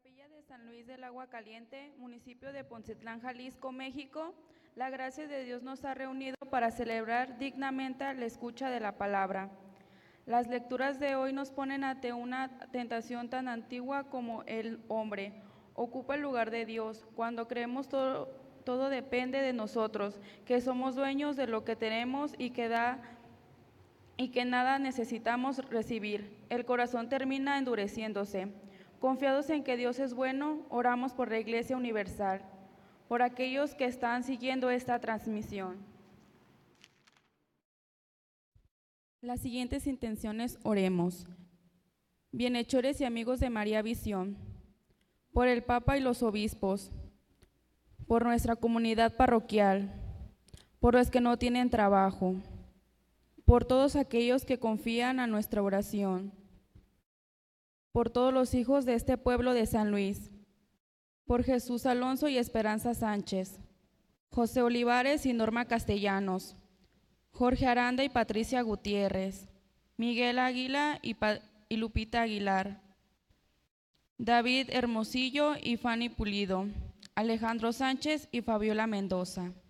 Capilla de San Luis del Agua Caliente, municipio de Poncitlán, Jalisco, México, la gracia de Dios nos ha reunido para celebrar dignamente la escucha de la palabra. Las lecturas de hoy nos ponen ante una tentación tan antigua como el hombre ocupa el lugar de Dios, cuando creemos todo depende de nosotros, que somos dueños de lo que tenemos y que nada necesitamos recibir. El corazón termina endureciéndose. Confiados en que Dios es bueno, oramos por la Iglesia Universal, por aquellos que están siguiendo esta transmisión. Las siguientes intenciones oremos. Bienhechores y amigos de María Visión, por el Papa y los obispos, por nuestra comunidad parroquial, por los que no tienen trabajo, por todos aquellos que confían a nuestra oración, por todos los hijos de este pueblo de San Luis, por Jesús Alonso y Esperanza Sánchez, José Olivares y Norma Castellanos, Jorge Aranda y Patricia Gutiérrez, Miguel Águila y Lupita Aguilar, David Hermosillo y Fanny Pulido, Alejandro Sánchez y Fabiola Mendoza.